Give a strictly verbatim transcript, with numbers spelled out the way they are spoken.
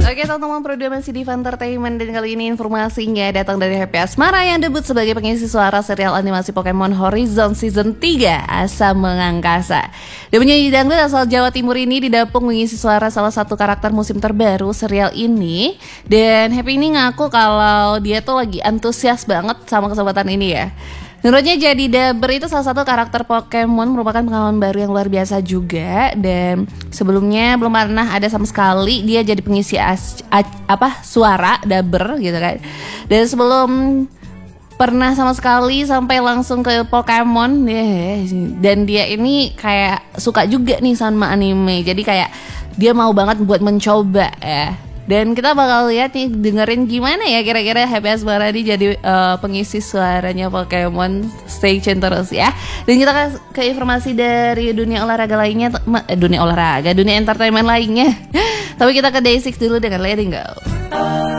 Oke teman-teman, Produksi masih di Entertainment dan kali ini informasinya datang dari Happy Asmara yang debut sebagai pengisi suara serial animasi Pokemon Horizon Season tiga Asa Mengangkasa. Dan penyanyi dangdut asal Jawa Timur ini didapuk mengisi suara salah satu karakter musim terbaru serial ini. Dan Happy ini ngaku kalau dia tuh lagi antusias banget sama kesempatan ini ya. Menurutnya jadi dubber itu salah satu karakter Pokemon merupakan pengalaman baru yang luar biasa juga. Dan sebelumnya belum pernah ada sama sekali dia jadi pengisi as, a, apa suara dubber gitu kan. Dan sebelum pernah sama sekali sampai langsung ke Pokemon deh. Dan dia ini kayak suka juga nih sama anime. Jadi kayak dia mau banget buat mencoba ya. Dan kita bakal lihat nih, dengerin gimana ya kira-kira Happy Asmara ini jadi uh, pengisi suaranya Pokemon. Stay tune terus ya. Dan kita ke, ke informasi dari dunia olahraga lainnya, eh, dunia olahraga, dunia entertainment lainnya. Tapi kita ke Day enam dulu dengan Letting Go.